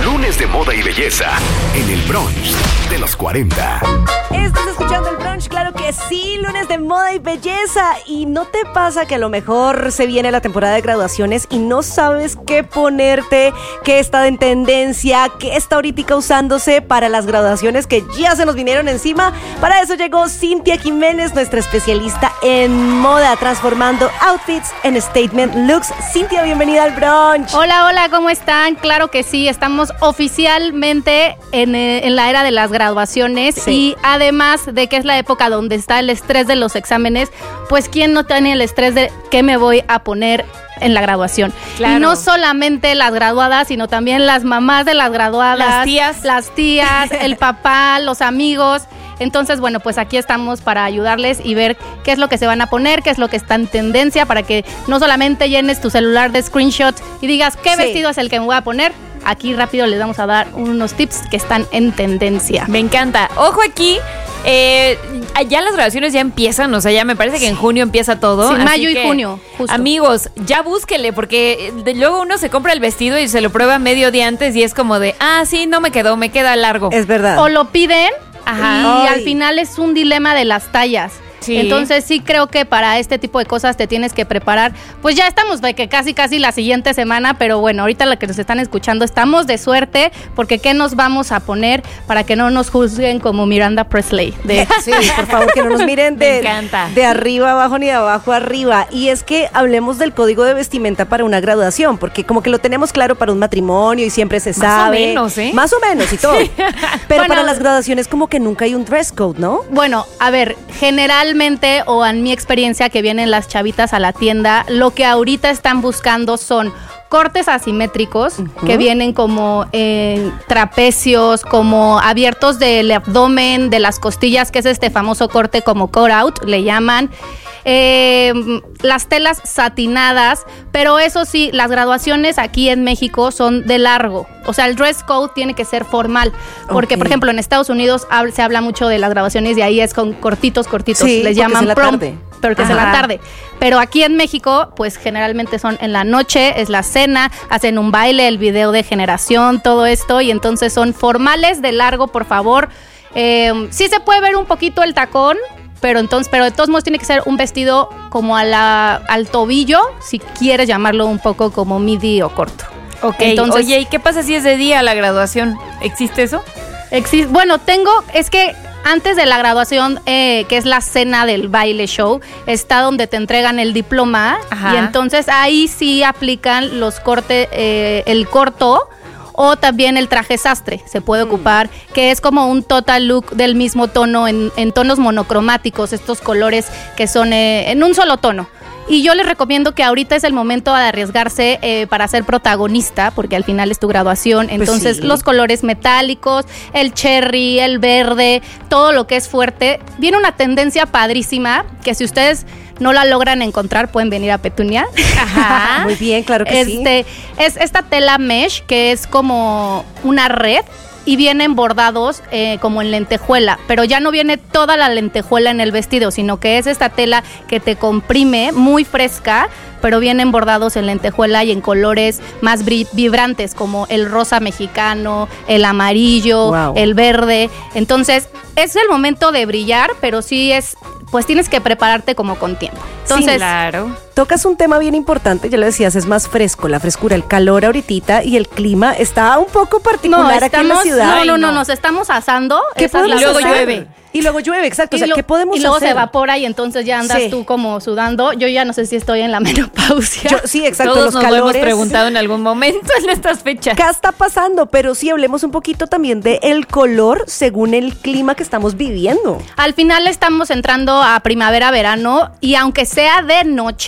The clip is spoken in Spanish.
Lunes de moda y belleza en el brunch de los 40. Estás escuchando el brunch, claro que sí, lunes de moda y belleza. ¿Y no te pasa que a lo mejor se viene la temporada de graduaciones y no sabes qué ponerte, qué está en tendencia, qué está ahorita usándose para las graduaciones que ya se nos vinieron encima? Para eso llegó Cintia Jiménez, nuestra especialista en moda, transformando outfits en statement looks. Cintia, bienvenida al brunch. Hola, ¿cómo están? Claro que sí, estamos oficialmente en la era de las graduaciones, sí. Y además de que es la época donde está el estrés de los exámenes, pues ¿quién no tiene el estrés de qué me voy a poner en la graduación? Claro. Y no solamente las graduadas, sino también las mamás de las graduadas, las tías, el papá, los amigos. Entonces, bueno, pues aquí estamos para ayudarles y ver qué es lo que se van a poner, qué es lo que está en tendencia, para que no solamente llenes tu celular de screenshots y digas qué vestido es el que me voy a poner. Aquí rápido les vamos a dar unos tips que están en tendencia. Me encanta. Ojo aquí, ya las graduaciones ya empiezan, o sea, ya me parece que en junio empieza todo. Sí, mayo y junio, justo. Amigos, ya búsquele, porque luego uno se compra el vestido y se lo prueba medio día antes y es como de, sí, no me quedó, me queda largo. Es verdad. O lo piden y al final es un dilema de las tallas. Sí. Entonces sí creo que para este tipo de cosas te tienes que preparar. Pues ya estamos de que casi la siguiente semana, pero bueno, ahorita lo que nos están escuchando estamos de suerte, porque ¿qué nos vamos a poner para que no nos juzguen como Miranda Presley? Sí, por favor, que no nos miren de arriba abajo ni de abajo arriba. Y es que hablemos del código de vestimenta para una graduación, porque como que lo tenemos claro para un matrimonio y siempre se sabe. Más o menos y todo. Sí. Pero para las graduaciones como que nunca hay un dress code, ¿no? Bueno, a ver, generalmente, o en mi experiencia que vienen las chavitas a la tienda, lo que ahorita están buscando son cortes asimétricos, que vienen como trapecios, como abiertos del abdomen, de las costillas, que es este famoso corte como cut out, le llaman. Las telas satinadas, pero eso sí, las graduaciones aquí en México son de largo. O sea, el dress code tiene que ser formal, porque por ejemplo en Estados Unidos se habla mucho de las graduaciones y ahí es con cortitos, sí, les llaman prom, porque es en la tarde. Pero aquí en México, pues generalmente son en la noche, es la cena, hacen un baile, el video de generación, todo esto, y entonces son formales de largo, por favor. Sí se puede ver un poquito el tacón, pero de todos modos tiene que ser un vestido como al tobillo, si quieres llamarlo un poco como midi o corto. Ok, entonces, oye, ¿y qué pasa si es de día la graduación? ¿Existe eso? Bueno, es que antes de la graduación, que es la cena del baile show, está donde te entregan el diploma. Ajá. Y entonces ahí sí aplican los cortes, el corto, o también el traje sastre se puede ocupar, que es como un total look del mismo tono en tonos monocromáticos, estos colores que son en un solo tono. Y yo les recomiendo que ahorita es el momento de arriesgarse para ser protagonista, porque al final es tu graduación. Entonces, pues los colores metálicos, el cherry, el verde, todo lo que es fuerte. Viene una tendencia padrísima que si ustedes no la logran encontrar, pueden venir a Petunia. Ajá. Muy bien, claro que sí. Es esta tela mesh, que es como una red, y vienen bordados como en lentejuela, pero ya no viene toda la lentejuela en el vestido, sino que es esta tela que te comprime, muy fresca, pero vienen bordados en lentejuela y en colores más vibrantes, como el rosa mexicano, el amarillo, el verde. Entonces, es el momento de brillar, pero sí pues tienes que prepararte como con tiempo. Entonces, sí, claro. Tocas un tema bien importante, ya lo decías, es más fresco, la frescura, el calor ahorita y el clima está un poco particular aquí en la ciudad. No, nos estamos asando. ¿Qué podemos hacer? Luego llueve. Y luego llueve, exacto. O sea, ¿qué podemos hacer? Y luego se evapora y entonces ya andas tú como sudando. Yo ya no sé si estoy en la menopausia. Sí, exacto. Todos nos lo hemos preguntado en algún momento en estas fechas. ¿Qué está pasando? Pero sí, hablemos un poquito también de el color según el clima que estamos viviendo. Al final estamos entrando a primavera-verano y aunque sea de noche,